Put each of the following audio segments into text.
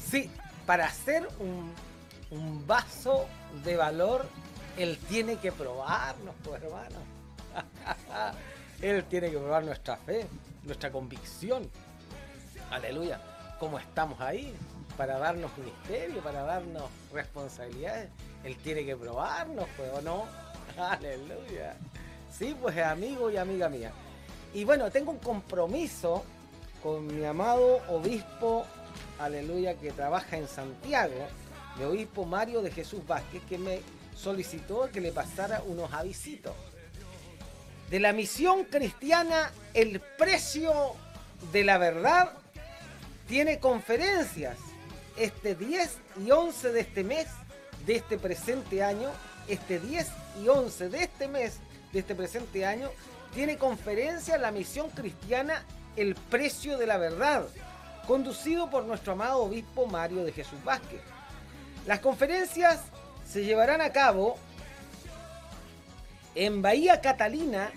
Sí, para hacer un vaso de valor, Él tiene que probarnos, pues hermano. Él tiene que probar nuestra fe, nuestra convicción. Aleluya. ¿Cómo estamos ahí? Para darnos ministerio, para darnos responsabilidades. Él tiene que probarnos, pues, ¿o no? Aleluya. Sí, pues amigo y amiga mía. Y bueno, tengo un compromiso con mi amado obispo, aleluya, que trabaja en Santiago, mi obispo Mario de Jesús Vázquez, que me solicitó que le pasara unos avisitos. De la misión cristiana, el precio de la verdad, tiene conferencias este 10 y 11 de este mes, de este presente año, este 10 y 11 de este mes, de este presente año, tiene conferencia la misión cristiana El precio de la verdad, conducido por nuestro amado obispo Mario de Jesús Vázquez. Las conferencias se llevarán a cabo en Bahía Catalina,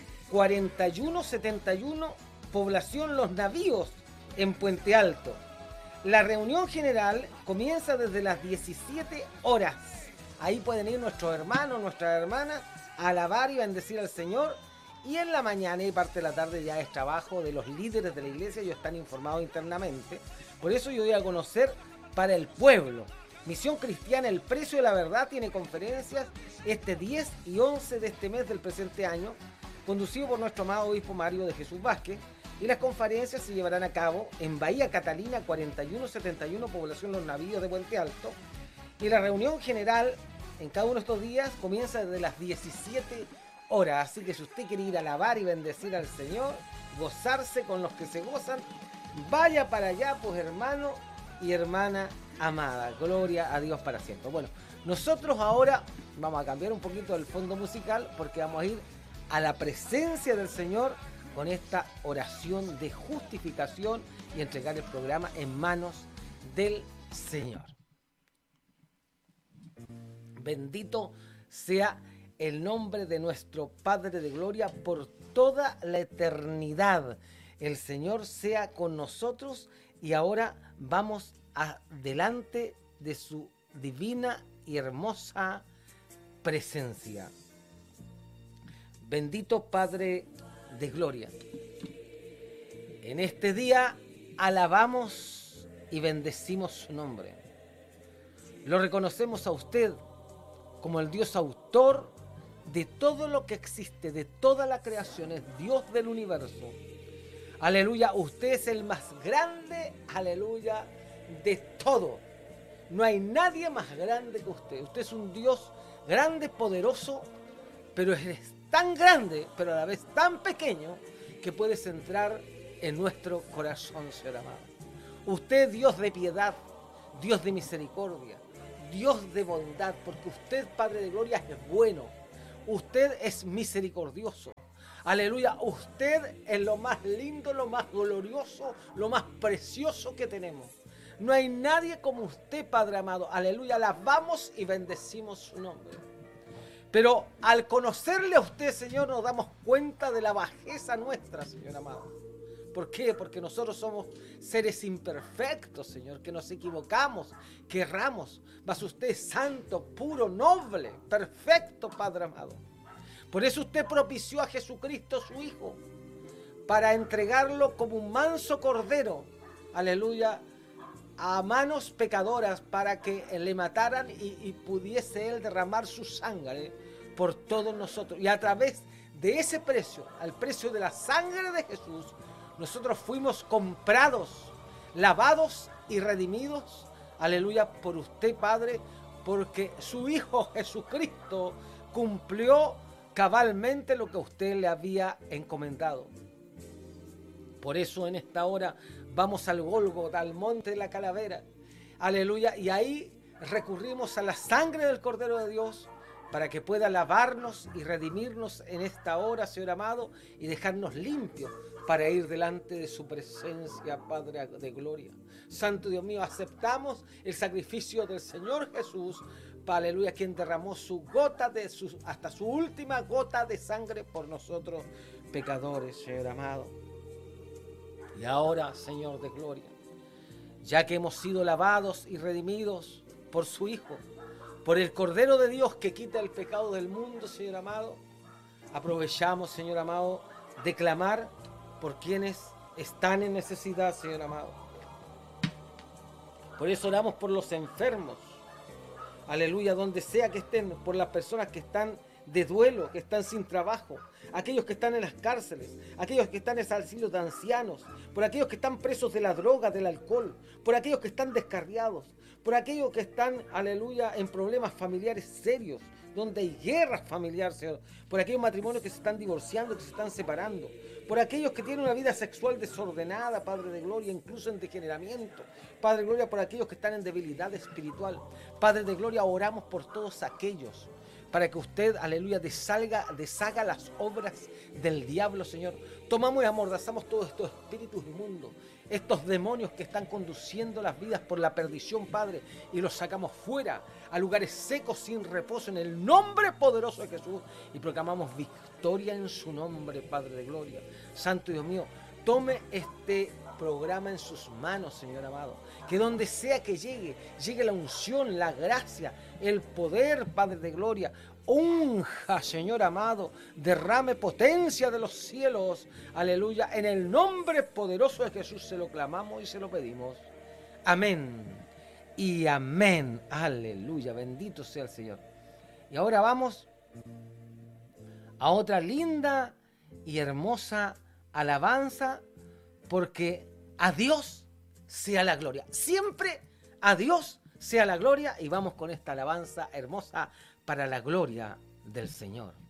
4171, población Los Navíos, en Puente Alto. La reunión general comienza desde las 17 horas. Ahí pueden ir nuestros hermanos, nuestras hermanas, a alabar y bendecir al Señor. Y en la mañana y parte de la tarde ya es trabajo de los líderes de la iglesia, ellos están informados internamente. Por eso yo doy a conocer para el pueblo. Misión Cristiana El Precio de la Verdad tiene conferencias este 10 y 11 de este mes del presente año, conducido por nuestro amado obispo Mario de Jesús Vázquez, y las conferencias se llevarán a cabo en Bahía Catalina, 4171, población Los Navíos de Puente Alto, y la reunión general en cada uno de estos días comienza desde las 17 horas, así que si usted quiere ir a alabar y bendecir al Señor, gozarse con los que se gozan, vaya para allá, pues hermano y hermana amada, gloria a Dios para siempre. Bueno, nosotros ahora vamos a cambiar un poquito el fondo musical porque vamos a ir a la presencia del Señor con esta oración de justificación y entregar el programa en manos del Señor. Bendito sea el nombre de nuestro Padre de Gloria por toda la eternidad. El Señor sea con nosotros y ahora vamos adelante de su divina y hermosa presencia. Bendito Padre de Gloria. En este día alabamos y bendecimos su nombre. Lo reconocemos a usted como el Dios autor de todo lo que existe, de toda la creación, es Dios del universo. Aleluya, usted es el más grande, aleluya, de todo. No hay nadie más grande que usted. Usted es un Dios grande, poderoso, pero es tan grande, pero a la vez tan pequeño, que puedes entrar en nuestro corazón, Señor amado. Usted, Dios de piedad, Dios de misericordia, Dios de bondad, porque usted, Padre de Gloria, es bueno. Usted es misericordioso. Aleluya, usted es lo más lindo, lo más glorioso, lo más precioso que tenemos. No hay nadie como usted, Padre amado. Aleluya, alabamos y bendecimos su nombre. Pero al conocerle a usted, Señor, nos damos cuenta de la bajeza nuestra, Señor amado. ¿Por qué? Porque nosotros somos seres imperfectos, Señor, que nos equivocamos, que erramos. Mas usted es santo, puro, noble, perfecto, Padre amado. Por eso usted propició a Jesucristo, su Hijo, para entregarlo como un manso cordero, aleluya, a manos pecadoras, para que le mataran y pudiese él derramar su sangre por todos nosotros. Y a través de ese precio, al precio de la sangre de Jesús, nosotros fuimos comprados, lavados y redimidos, aleluya, por usted, Padre, porque su Hijo Jesucristo cumplió cabalmente lo que usted le había encomendado. Por eso en esta hora vamos al Gólgota, al monte de la calavera, aleluya, y ahí recurrimos a la sangre del Cordero de Dios para que pueda lavarnos y redimirnos en esta hora, Señor amado, y dejarnos limpios para ir delante de su presencia, Padre de Gloria. Santo Dios mío, aceptamos el sacrificio del Señor Jesús, aleluya, quien derramó su gota hasta su última gota de sangre por nosotros pecadores, Señor amado. Y ahora, Señor de Gloria, ya que hemos sido lavados y redimidos por su Hijo, por el Cordero de Dios que quita el pecado del mundo, Señor amado, aprovechamos, Señor amado, de clamar por quienes están en necesidad, Señor amado. Por eso oramos por los enfermos, aleluya, donde sea que estén, por las personas que están de duelo, que están sin trabajo, aquellos que están en las cárceles, aquellos que están en el asilo de ancianos, por aquellos que están presos de la droga, del alcohol, por aquellos que están descarriados, por aquellos que están, aleluya, en problemas familiares serios, donde hay guerra familiar, Señor, por aquellos matrimonios que se están divorciando, que se están separando, por aquellos que tienen una vida sexual desordenada, Padre de Gloria, incluso en degeneramiento, Padre de Gloria, por aquellos que están en debilidad espiritual, Padre de Gloria, oramos por todos aquellos, para que usted, aleluya, deshaga las obras del diablo, Señor. Tomamos y amordazamos todos estos espíritus inmundos, estos demonios que están conduciendo las vidas por la perdición, Padre, y los sacamos fuera, a lugares secos sin reposo, en el nombre poderoso de Jesús, y proclamamos victoria en su nombre, Padre de Gloria. Santo Dios mío, tome este programa en sus manos, Señor amado, que donde sea que llegue la unción, la gracia, el poder, Padre de Gloria. Unja, Señor amado, derrame potencia de los cielos, aleluya, en el nombre poderoso de Jesús se lo clamamos y se lo pedimos. Amén y amén, aleluya, bendito sea el Señor. Y ahora vamos a otra linda y hermosa alabanza, porque a Dios sea la gloria. Siempre a Dios sea la gloria. Y vamos con esta alabanza hermosa para la gloria del Señor.